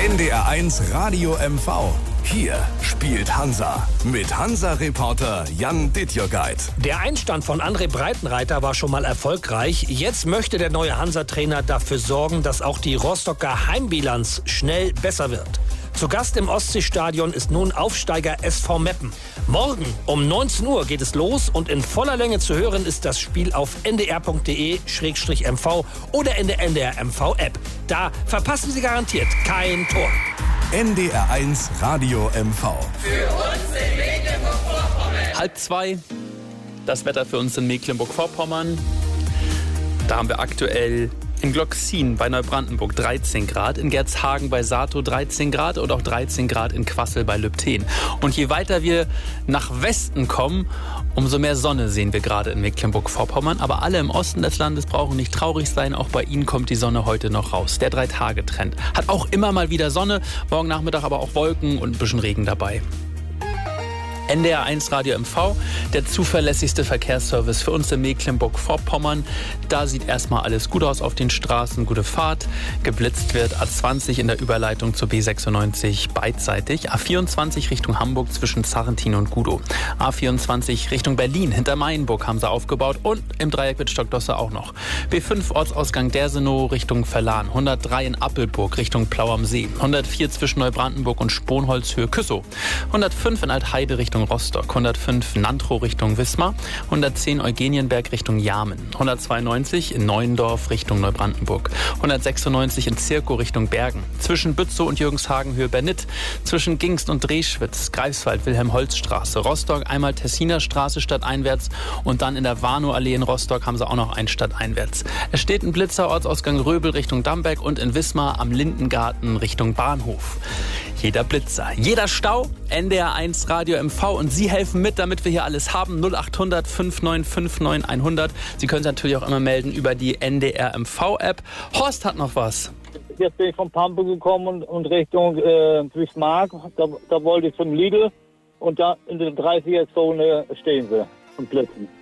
NDR1 Radio MV. Hier spielt Hansa mit Hansa-Reporter Jan Dittjörgeit. Der Einstand von André Breitenreiter war schon mal erfolgreich. Jetzt möchte der neue Hansa-Trainer dafür sorgen, dass auch die Rostocker Heimbilanz schnell besser wird. Zu Gast im Ostseestadion ist nun Aufsteiger SV Meppen. Morgen um 19 Uhr geht es los und in voller Länge zu hören ist das Spiel auf ndr.de/mv oder in der NDR MV-App. Da verpassen Sie garantiert kein Tor. NDR1 Radio MV. Für uns in Mecklenburg-Vorpommern. 1:30. Das Wetter für uns in Mecklenburg-Vorpommern. Da haben wir aktuell in Gloxin bei Neubrandenburg 13 Grad, in Gerzhagen bei Sato 13 Grad und auch 13 Grad in Quassel bei Lübten. Und je weiter wir nach Westen kommen, umso mehr Sonne sehen wir gerade in Mecklenburg-Vorpommern. Aber alle im Osten des Landes brauchen nicht traurig sein, auch bei ihnen kommt die Sonne heute noch raus. Der 3-Tage-Trend hat auch immer mal wieder Sonne, morgen Nachmittag aber auch Wolken und ein bisschen Regen dabei. NDR1 Radio MV, der zuverlässigste Verkehrsservice für uns in Mecklenburg-Vorpommern. Da sieht erstmal alles gut aus auf den Straßen, gute Fahrt. Geblitzt wird A20 in der Überleitung zur B96 beidseitig. A24 Richtung Hamburg zwischen Sarrentin und Gudow. A24 Richtung Berlin hinter Mainburg haben sie aufgebaut und im Dreieck mit Stockdosse auch noch. B5 Ortsausgang Dersenow Richtung Verlan. 103 in Appelburg Richtung Plau am See. 104 zwischen Neubrandenburg und Sponholzhöhe Küssow. 105 in Altheide Richtung Rostock, 105 Nantrow Richtung Wismar, 110 Eugenienberg Richtung Jarmen, 192 in Neuendorf Richtung Neubrandenburg, 196 in Zirkow Richtung Bergen, zwischen Bützow und Jürgenshagen Höhe Bernit, zwischen Gingst und Dreschwitz, Greifswald, Wilhelm-Holz-Straße, Rostock einmal Tessiner Straße stadteinwärts und dann in der Warnow-Allee in Rostock haben sie auch noch einen stadteinwärts. Es steht ein Blitzer, Ortsausgang Röbel Richtung Damberg und in Wismar am Lindengarten Richtung Bahnhof. Jeder Blitzer, jeder Stau, NDR1 Radio MV und Sie helfen mit, damit wir hier alles haben. 0800 5959 100. Sie können sich natürlich auch immer melden über die NDR MV-App. Horst hat noch was. Jetzt bin ich von Pampe gekommen und Richtung Duismark. Da wollte ich zum Lidl und da in der 30er-Zone stehen sie und blitzen.